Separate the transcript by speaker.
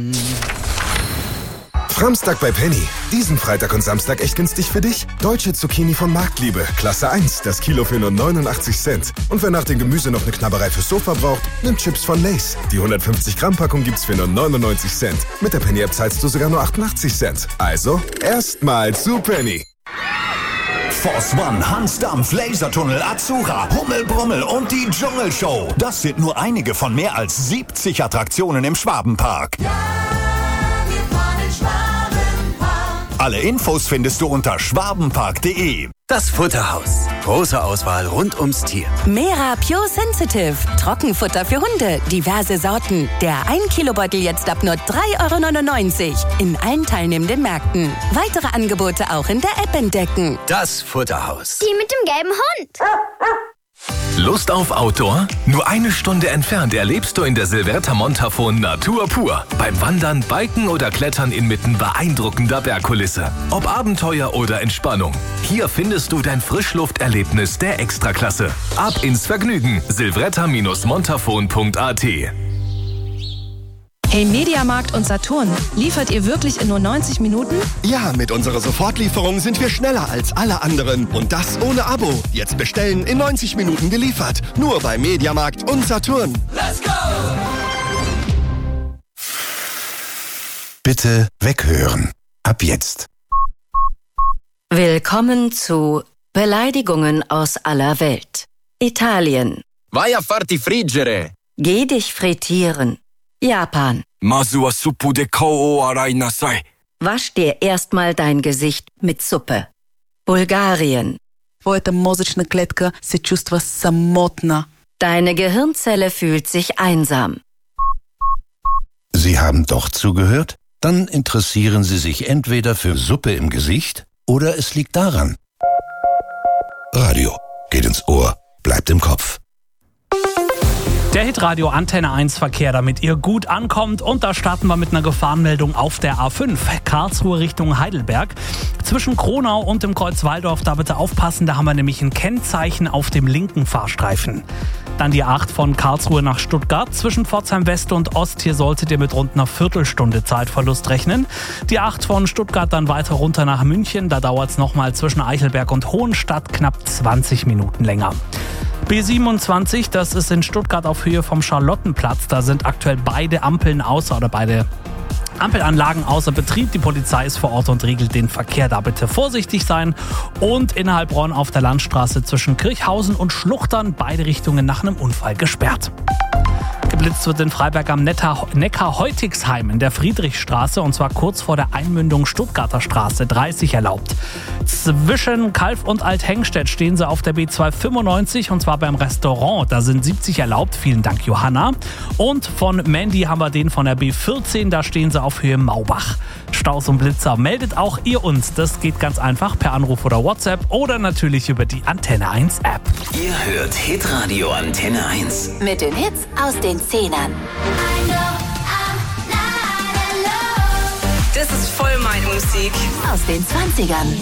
Speaker 1: Framstag bei Penny. Diesen Freitag und Samstag echt günstig für dich. Deutsche Zucchini von Marktliebe, Klasse 1, das Kilo für nur 89 Cent. Und wer nach dem Gemüse noch eine Knabberei fürs Sofa braucht, nimmt Chips von Lay's. Die 150 Gramm Packung gibt's für nur 99 Cent. Mit der Penny-App zahlst du sogar nur 88 Cent. Also, erstmal zu Penny.
Speaker 2: Force One, Hansdampf, Lasertunnel, Azura, Hummelbrummel und die Dschungelshow. Das sind nur einige von mehr als 70 Attraktionen im Schwabenpark.
Speaker 3: Ja, wir fahren in Schwabenpark.
Speaker 2: Alle Infos findest du unter schwabenpark.de.
Speaker 4: Das Futterhaus. Große Auswahl rund ums Tier.
Speaker 5: Mera Pure Sensitive. Trockenfutter für Hunde. Diverse Sorten. Der 1-Kilo-Beutel jetzt ab nur 3,99 € in allen teilnehmenden Märkten. Weitere Angebote auch in der App entdecken.
Speaker 4: Das Futterhaus.
Speaker 6: Die mit dem gelben Hund.
Speaker 7: Lust auf Outdoor? Nur eine Stunde entfernt erlebst du in der Silverta Montafon Natur pur. Beim Wandern, Biken oder Klettern inmitten beeindruckender Bergkulisse. Ob Abenteuer oder Entspannung. Hier findest du dein Frischlufterlebnis der Extraklasse. Ab ins Vergnügen. silvretta-montafon.at.
Speaker 8: Hey Mediamarkt und Saturn, liefert ihr wirklich in nur 90 Minuten?
Speaker 9: Ja, mit unserer Sofortlieferung sind wir schneller als alle anderen. Und das ohne Abo. Jetzt bestellen, in 90 Minuten geliefert. Nur bei Mediamarkt und Saturn.
Speaker 3: Let's go!
Speaker 10: Bitte weghören. Ab jetzt.
Speaker 5: Willkommen zu Beleidigungen aus aller Welt. Italien.
Speaker 11: Vai a farti friggere.
Speaker 5: Geh dich frittieren. Japan.
Speaker 11: Masu wa suppu de kao o arai nasai.
Speaker 5: Wasch dir erstmal dein Gesicht mit Suppe. Bulgarien.
Speaker 12: Твоята мозъчна клетка се чувства самотна.
Speaker 5: Deine Gehirnzelle fühlt sich einsam.
Speaker 10: Sie haben doch zugehört? Dann interessieren Sie sich entweder für Suppe im Gesicht oder es liegt daran. Radio geht ins Ohr, bleibt im Kopf.
Speaker 13: Der Hitradio Antenne 1 Verkehr, damit ihr gut ankommt. Und da starten wir mit einer Gefahrenmeldung auf der A5. Karlsruhe Richtung Heidelberg. Zwischen Kronau und dem Kreuz Walldorf, da bitte aufpassen, da haben wir nämlich ein Kennzeichen auf dem linken Fahrstreifen. Dann die 8 von Karlsruhe nach Stuttgart. Zwischen Pforzheim West und Ost, hier solltet ihr mit rund einer Viertelstunde Zeitverlust rechnen. Die 8 von Stuttgart dann weiter runter nach München. Da dauert es nochmal zwischen Eichelberg und Hohenstadt knapp 20 Minuten länger. B27, das ist in Stuttgart auf Höhe vom Charlottenplatz. Da sind aktuell beide Ampelanlagen außer Betrieb. Die Polizei ist vor Ort und regelt den Verkehr. Da bitte vorsichtig sein. Und in Heilbronn auf der Landstraße zwischen Kirchhausen und Schluchtern beide Richtungen nach einem Unfall gesperrt. Geblitzt wird in Freiberg am Neckar-Heutigsheim in der Friedrichstraße und zwar kurz vor der Einmündung Stuttgarter Straße 30 erlaubt. Zwischen Kalf und Althengstedt stehen sie auf der B295 und zwar beim Restaurant. Da sind 70 erlaubt. Vielen Dank, Johanna. Und von Mandy haben wir den von der B14. Da stehen sie auf Höhe Maubach. Staus und Blitzer meldet auch ihr uns. Das geht ganz einfach per Anruf oder WhatsApp oder natürlich über die Antenne 1 App.
Speaker 4: Ihr hört Hitradio Antenne 1.
Speaker 5: Mit den Hits aus den 10ern.
Speaker 8: Das ist voll meine Musik.
Speaker 5: Aus den 20ern.